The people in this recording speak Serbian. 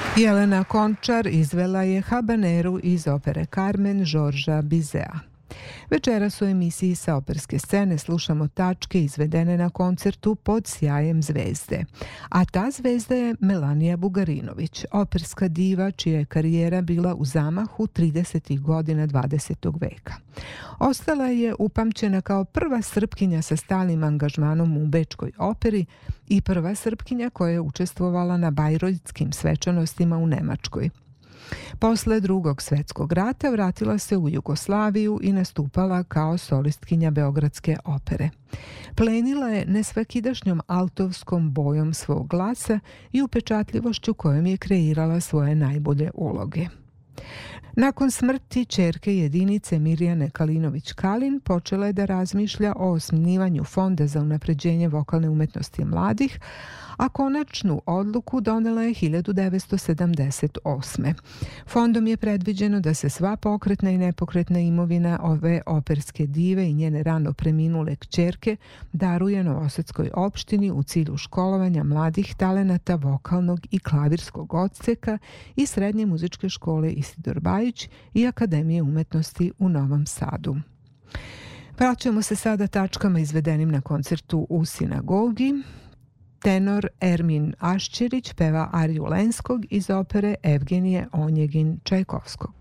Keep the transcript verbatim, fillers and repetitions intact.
Jelena Končar izvela je Habaneru iz opere Carmen Žorža Bizea. Večeras u emisiji sa operske scene slušamo tačke izvedene na koncertu Pod sjajem zvezde. A ta zvezda je Melanija Bugarinović, operska diva čija je karijera bila u zamahu tridesetih godina dvadesetog veka. Ostala je upamćena kao prva Srpkinja sa stalnim angažmanom u Bečkoj operi i prva Srpkinja koja je učestvovala na bajrojtskim svečanostima u Nemačkoj. Posle Drugog svjetskog rata vratila se u Jugoslaviju i nastupala kao solistkinja Beogradske opere. Plenila je nesvakidašnjom altovskom bojom svog glasa i upečatljivošću kojom je kreirala svoje najbolje uloge. Nakon smrti ćerke jedinice Mirjane Kalinović-Kalin počela je da razmišlja o osnivanju Fonda za unapređenje vokalne umetnosti mladih, a konačnu odluku donela je hiljadu devetsto sedamdeset osme. Fondom je predviđeno da se sva pokretna i nepokretna imovina ove operske dive i njene rano preminule kćerke daruje Novosadskoj opštini u cilju školovanja mladih talenata vokalnog i klavirskog odseka i Srednje muzičke škole Isidor Bajić i Akademije umetnosti u Novom Sadu. Vraćamo se sada tačkama izvedenim na koncertu u sinagogi. Tenor Ermin Ašćerić peva ariju Lenskog iz opere Evgenije Onjegin Čajkovskog.